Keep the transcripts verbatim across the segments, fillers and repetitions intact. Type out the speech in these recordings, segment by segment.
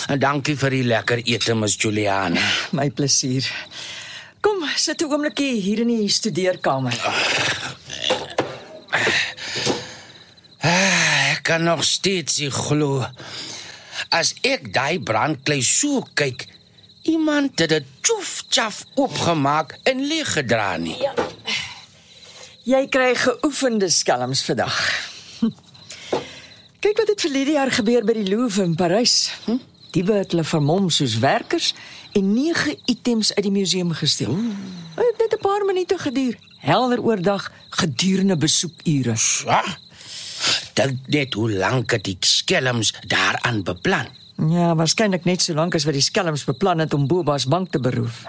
En dankie vir die lekker ete, Miss Juliana. My plesier. Kom, sit 'n oombliekie hier in die studeerkamer. Ek kan nog steeds nie glo. As ek daai brandklei so kyk, iemand het dit tjoef-tjaf opgemaak en leeg gedra nie. Ja. Jy kry geoefende skelms vandag. Kyk wat het verlede jaar gebeur by die Louvre in Parys. Hm? Die het hulle vermom soos werkers en nege items uit die museum gesteel. Het het net 'n paar minute geduur. Helder oordag gedurende besoekure. Ja. Dink net hoe lank het die skelms daaraan beplan. Ja, waarskynlik net so lank as wat die skelms beplan het om Boba's bank te beroof.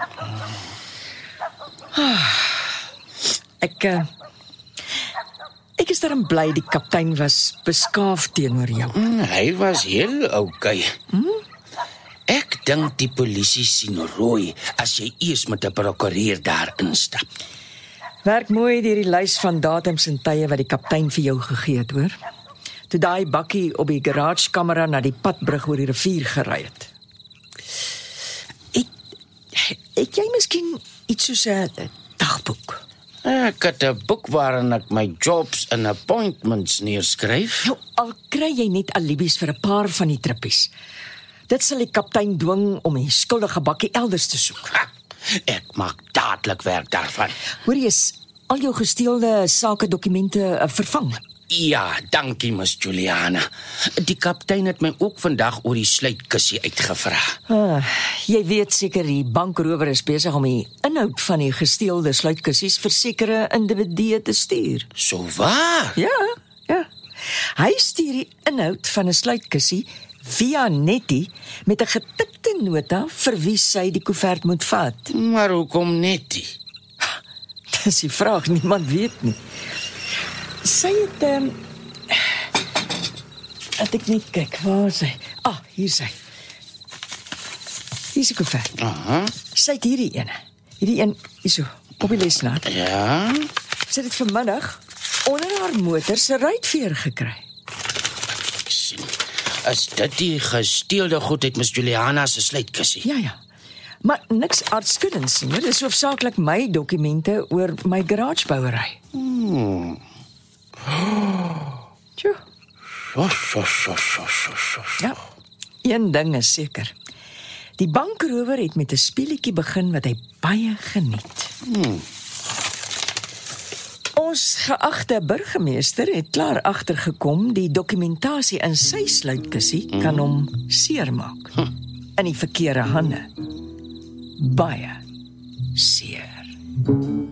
Ek uh, Ek is daarom bly die kaptein was beskaaf teenoor jou. Mm, hy was heel oukei. Hmm? Ek dink die polisie sien rooi as jy eers met 'n prokureur daar instap. Werk mooi deur die lys van datums en tye wat die kaptein vir jou gegee het, hoor. Toe daai bakkie op die garagekamera na die padbrug oor die rivier gery het. Het, het jy miskien iets soos 'n dagboek? Ek het 'n boek waarin ek my jobs en appointments neerskryf. Nou, al kry jy net alibis vir 'n paar van die trippies. Dit sal die kaptein dwing om die skuldige bakkie elders te soek. Ha, ek maak dadelik werk daarvan. Hoor jy, is al jou gesteelde sakedokumente uh, vervang? Ja, dankie, Miss Juliana. Die kaptein het my ook vandag oor die sluitkussie uitgevra. Ah, jy weet seker die bankrower is besig om die inhoud van die gesteelde sluitkussies vir sekere individue te stuur. So waar? Ja, ja. Hy stuur die inhoud van 'n sluitkussie via Nettie met 'n getikte nota vir wie sy die koevert moet vat. Maar hoekom Nettie? Dis die vraag, niemand weet nie. Sy het um, het ek net kyk, waar is sy? Ah, hier is sy. Hier is die koevert. Aha. Sy het hierdie ene. Hierdie een, hierso, op die lesenaar. Ja. Sy het dit vanmiddag onder haar motor se ruitveer gekry. Ek sien. Is dit die gesteelde goed uit Miss Juliana se sluitkussie? Ja, ja. Maar niks aardskuddends nie. Dit is hoofsaaklik my dokumente oor my garagebouery. Hmm. Tjoe. So, so, so, so, so, so. Ja, een ding is seker. Die bankrower het met 'n speletjie begin wat hy baie geniet. Hmm. Ons geagte burgemeester het klaar agtergekom die dokumentasie in sy sluitkussie hmm. kan hom seermaak. Hm. In die verkeerde hande. Baie seer.